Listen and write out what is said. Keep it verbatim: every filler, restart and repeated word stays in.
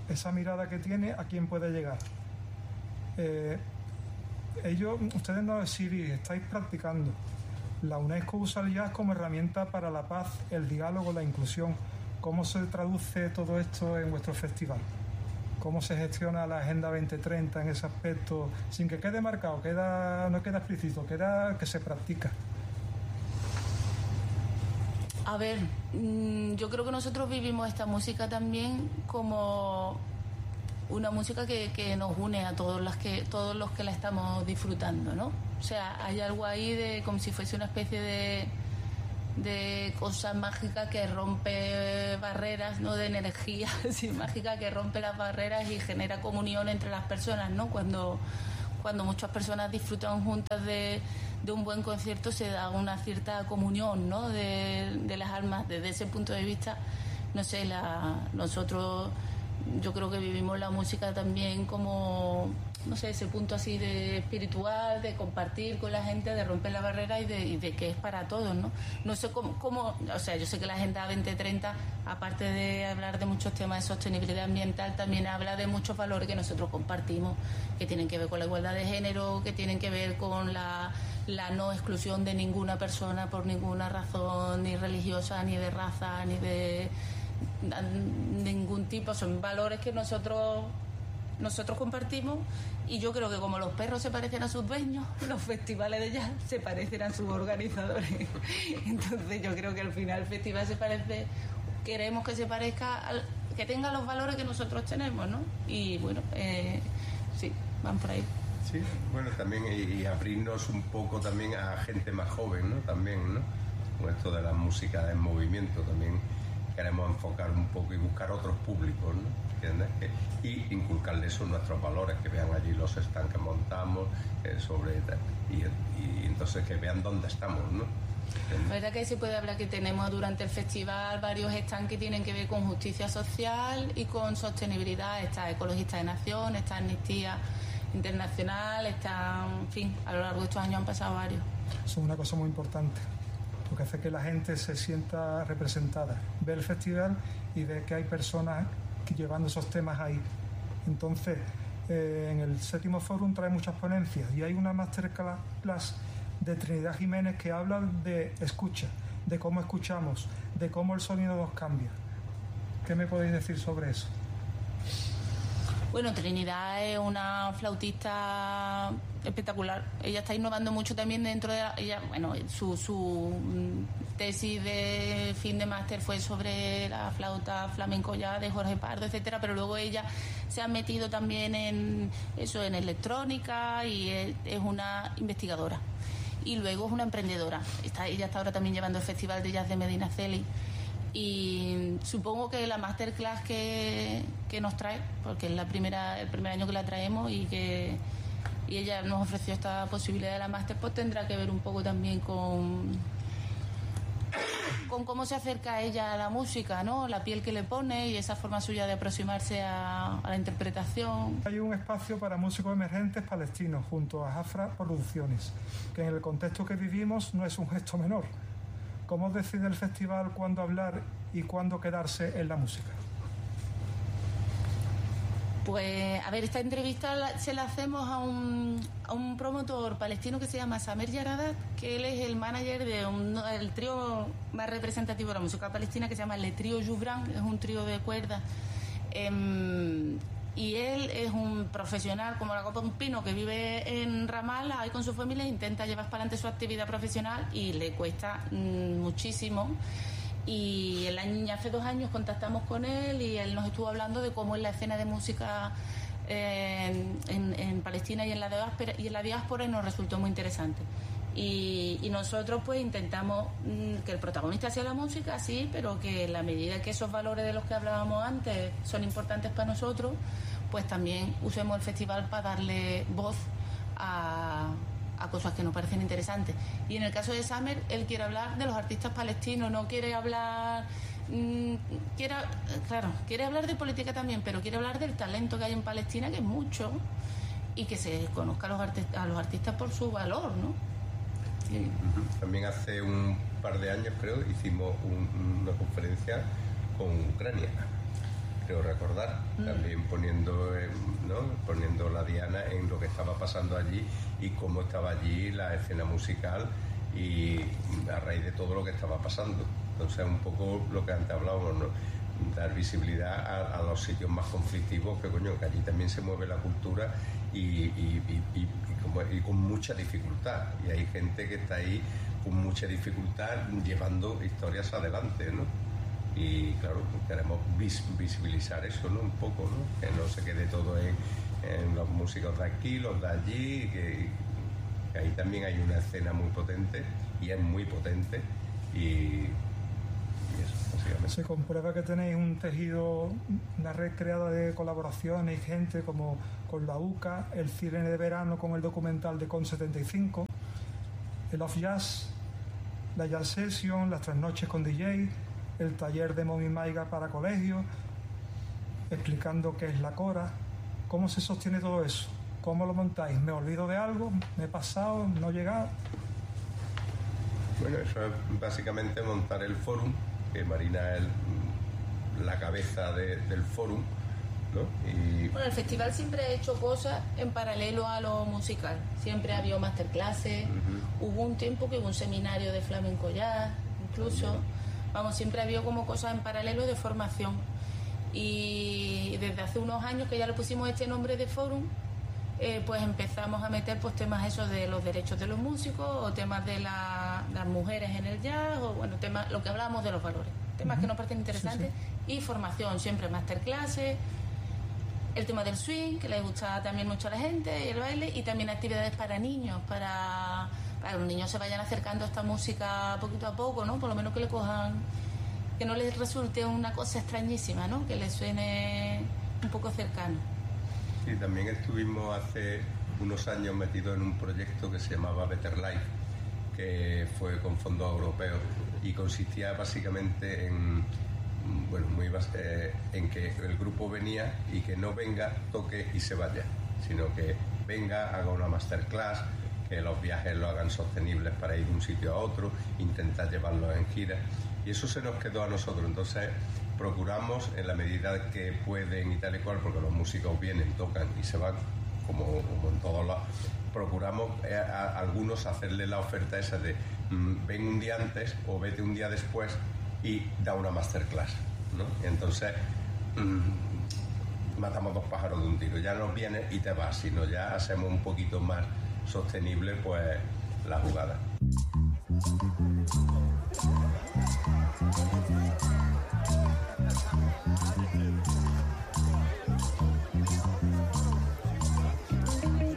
esa mirada que tiene, ¿a quién puede llegar? Eh, ellos, ustedes no si estáis practicando. La UNESCO usa el jazz como herramienta para la paz, el diálogo, la inclusión. ¿Cómo se traduce todo esto en vuestro festival? ¿Cómo se gestiona la Agenda veinte treinta en ese aspecto? Sin que quede marcado, queda, no queda explícito, queda que se practica. A ver, yo creo que nosotros vivimos esta música también como una música que, que nos une a todos los que todos los que la estamos disfrutando, ¿no? O sea, hay algo ahí de como si fuese una especie de de cosa mágica que rompe barreras, ¿no? De energía así mágica que rompe las barreras y genera comunión entre las personas, ¿no? Cuando cuando muchas personas disfrutan juntas de, de un buen concierto se da una cierta comunión, ¿no? De, de las almas. Desde ese punto de vista, no sé, la, nosotros yo creo que vivimos la música también como, no sé, ese punto así de espiritual, de compartir con la gente, de romper la barrera y de, y de que es para todos, ¿no? No sé cómo, cómo, o sea, yo sé que la Agenda veinte treinta, aparte de hablar de muchos temas de sostenibilidad ambiental, también habla de muchos valores que nosotros compartimos, que tienen que ver con la igualdad de género, que tienen que ver con la, la no exclusión de ninguna persona por ninguna razón, ni religiosa, ni de raza, ni de ningún tipo. Son valores que nosotros nosotros compartimos, y yo creo que como los perros se parecen a sus dueños, los festivales de jazz se parecen a sus organizadores. Entonces yo creo que al final el festival se parece, queremos que se parezca al, que tenga los valores que nosotros tenemos, ¿no? Y bueno, eh, sí, van por ahí. Sí, bueno, también y, y abrirnos un poco también a gente más joven, ¿no? También, ¿no? Con esto de la música en movimiento también queremos enfocar un poco y buscar otros públicos, ¿no? ¿Entiendes? Que, y inculcarle eso nuestros valores, que vean allí los stands que montamos, eh, sobre y, y entonces que vean dónde estamos, ¿no? La verdad que se puede hablar que tenemos durante el festival varios stands que tienen que ver con justicia social y con sostenibilidad. Está Ecologista de Nación, está Amnistía Internacional, está, en fin, a lo largo de estos años han pasado varios. Eso es una cosa muy importante, porque hace que la gente se sienta representada, ve el festival y ve que hay personas que llevando esos temas ahí. Entonces, eh, en el séptimo fórum trae muchas ponencias y hay una masterclass de Trinidad Jiménez que habla de escucha, de cómo escuchamos, de cómo el sonido nos cambia. ¿Qué me podéis decir sobre eso? Bueno, Trinidad es una flautista espectacular. Ella está innovando mucho también dentro de la, ella, bueno, su, su tesis de fin de máster fue sobre la flauta flamenco ya de Jorge Pardo, etcétera, pero luego ella se ha metido también en eso, en electrónica, y es, es una investigadora. Y luego es una emprendedora. Está, ella está ahora también llevando el Festival de Jazz de Medinaceli. Y supongo que la masterclass que, que nos trae, porque es la primera, el primer año que la traemos y que y ella nos ofreció esta posibilidad de la máster, pues tendrá que ver un poco también con con cómo se acerca a ella a la música, ¿no? La piel que le pone y esa forma suya de aproximarse a, a la interpretación. Hay un espacio para músicos emergentes palestinos junto a Jafra Producciones, que en el contexto que vivimos no es un gesto menor. ¿Cómo decide el festival cuándo hablar y cuándo quedarse en la música? Pues, a ver, esta entrevista la, se la hacemos a un, a un promotor palestino que se llama Samer Yaradat, que él es el manager de un, el trío más representativo de la música palestina, que se llama Le Trío Joubran, es un trío de cuerdas. Eh, y él es un profesional como la copa de un pino que vive en Ramallah ahí con su familia, intenta llevar para adelante su actividad profesional y le cuesta mmm, muchísimo. Y el año, hace dos años contactamos con él y él nos estuvo hablando de cómo es la escena de música eh, en, en Palestina y en la diáspora, y en la diáspora, y nos resultó muy interesante. Y, y nosotros pues intentamos mmm, que el protagonista sea la música, sí, pero que en la medida que esos valores de los que hablábamos antes son importantes para nosotros, pues también usemos el festival para darle voz a, a cosas que nos parecen interesantes. Y en el caso de Samer, él quiere hablar de los artistas palestinos, no quiere hablar... Mmm, quiere, claro, quiere hablar de política también, pero quiere hablar del talento que hay en Palestina, que es mucho, y que se conozca a los, arti- a los artistas por su valor, ¿no? Sí. También hace un par de años, creo, hicimos un, una conferencia con Ucrania. creo recordar, mm. también poniendo, eh, ¿no? poniendo la diana en lo que estaba pasando allí y cómo estaba allí la escena musical y a raíz de todo lo que estaba pasando. Entonces, un poco lo que antes hablábamos, ¿no? Dar visibilidad a, a los sitios más conflictivos, que coño, que allí también se mueve la cultura y, y, y, y, y, como, y con mucha dificultad. Y hay gente que está ahí con mucha dificultad llevando historias adelante, ¿no? Y claro, queremos vis, visibilizar eso, ¿no? Un poco, ¿no? Que no se quede todo en, en los músicos de aquí, los de allí, que, que ahí también hay una escena muy potente y es muy potente y se comprueba que tenéis un tejido, una red creada de colaboraciones y gente como con la U C A, el cine de verano con el documental de Con setenta y cinco, el Off Jazz, la Jazz Session, las tres noches con D J, el taller de Momi Maiga para colegios, explicando qué es la cora. ¿Cómo se sostiene todo eso? ¿Cómo lo montáis? ¿Me olvido de algo? ¿Me he pasado? ¿No he llegado? Bueno, eso es básicamente montar el fórum, que Marina es la cabeza de, del fórum, ¿no? Y... Bueno, el festival siempre ha hecho cosas en paralelo a lo musical. Siempre ha habido masterclasses, uh-huh. Hubo un tiempo que hubo un seminario de flamenco jazz, incluso. Uh-huh. Vamos, siempre ha habido como cosas en paralelo de formación. Y desde hace unos años que ya le pusimos este nombre de fórum, eh, pues empezamos a meter pues temas esos de los derechos de los músicos o temas de la, las mujeres en el jazz o bueno, temas, lo que hablábamos de los valores, temas uh-huh. que nos parecen interesantes, sí, sí. Y formación, siempre masterclasses, el tema del swing, que les gusta también mucho a la gente, y el baile, y también actividades para niños, para, para que los niños se vayan acercando a esta música poquito a poco, ¿no? Por lo menos que le cojan, que no les resulte una cosa extrañísima, ¿no? Que les suene un poco cercano. Sí, también estuvimos hace unos años metidos en un proyecto que se llamaba Better Life, que fue con fondos europeos y consistía básicamente en, bueno, muy eh, en que el grupo venía y que no venga, toque y se vaya, sino que venga, haga una masterclass, que los viajes lo hagan sostenibles para ir de un sitio a otro, intentar llevarlos en gira, y eso se nos quedó a nosotros. Entonces procuramos, en la medida que pueden y tal y cual, porque los músicos vienen, tocan y se van, como, como en todos lados, procuramos eh, a, a algunos hacerle la oferta esa de mmm, ven un día antes o vete un día después y da una masterclass, ¿no? Y entonces mmm, matamos dos pájaros de un tiro, ya no vienes y te vas, sino ya hacemos un poquito más sostenible pues la jugada. Thank you.